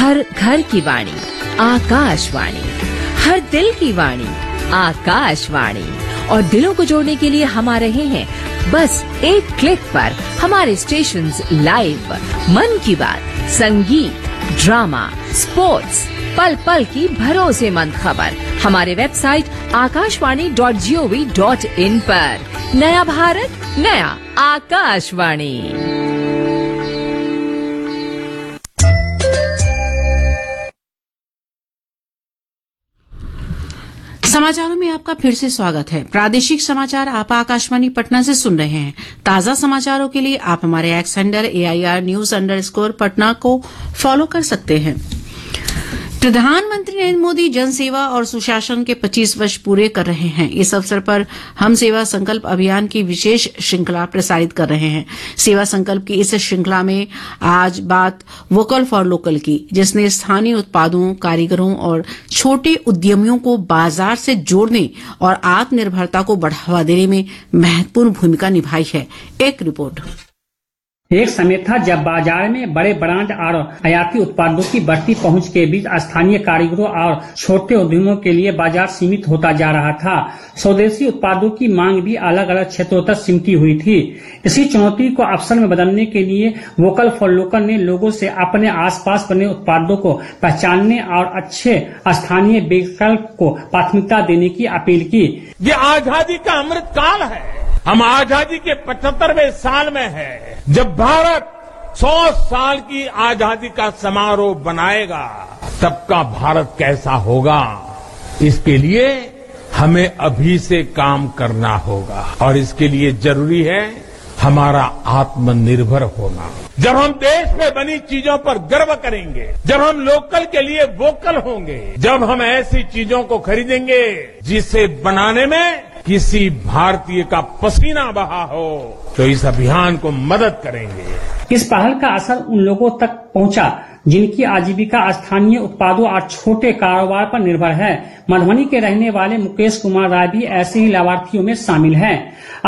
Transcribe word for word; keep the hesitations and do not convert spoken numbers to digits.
हर घर की वाणी आकाशवाणी, हर दिल की वाणी आकाशवाणी। और दिलों को जोड़ने के लिए हम आ रहे हैं बस एक क्लिक पर। हमारे स्टेशंस लाइव, मन की बात, संगीत, ड्रामा, स्पोर्ट्स, पल पल की भरोसेमंद खबर हमारे website Akashvani dot G O V dot in पर। नया भारत, नया आकाशवाणी। समाचारों में आपका फिर से स्वागत है। प्रादेशिक समाचार आप आकाशवाणी पटना से सुन रहे हैं। ताजा समाचारों के लिए आप हमारे x handle A I R news under score Patna को फॉलो कर सकते हैं। प्रधानमंत्री नरेंद्र मोदी जन सेवा और सुशासन के पच्चीस वर्ष पूरे कर रहे हैं। इस अवसर पर हम सेवा संकल्प अभियान की विशेष श्रृंखला प्रसारित कर रहे हैं। सेवा संकल्प की इस श्रृंखला में आज बात वोकल फॉर लोकल की, जिसने स्थानीय उत्पादों, कारीगरों और छोटे उद्यमियों को बाजार से जोड़ने और आत्मनिर्भरता को बढ़ावा देने में महत्वपूर्ण भूमिका निभाई है। एक रिपोर्ट। एक समय था जब बाजार में बड़े ब्रांड और आयाती उत्पादों की बढ़ती पहुंच के बीच स्थानीय कारीगरों और छोटे उद्यमों के लिए बाजार सीमित होता जा रहा था। स्वदेशी उत्पादों की मांग भी अलग अलग क्षेत्रों तक सिमटी हुई थी। इसी चुनौती को अवसर में बदलने के लिए वोकल फॉर लोकल ने लोगों से अपने आसपास बने उत्पादों को पहचानने और अच्छे स्थानीय विकल्प को प्राथमिकता देने की अपील की। ये आजादी का अमृत काल है। हम आजादी के पचहत्तरवें साल में है, जब भारत सौ साल की आजादी का समारोह बनाएगा। तब का भारत कैसा होगा, इसके लिए हमें अभी से काम करना होगा और इसके लिए जरूरी है हमारा आत्मनिर्भर होना। जब हम देश में बनी चीजों पर गर्व करेंगे, जब हम लोकल के लिए वोकल होंगे, जब हम ऐसी चीजों को खरीदेंगे जिसे बनाने में किसी भारतीय का पसीना बहा हो, तो इस अभियान को मदद करेंगे। इस पहल का असर उन लोगों तक पहुंचा जिनकी आजीविका स्थानीय उत्पादों और छोटे कारोबार पर निर्भर है। मधुबनी के रहने वाले मुकेश कुमार राय भी ऐसे ही लाभार्थियों में शामिल हैं।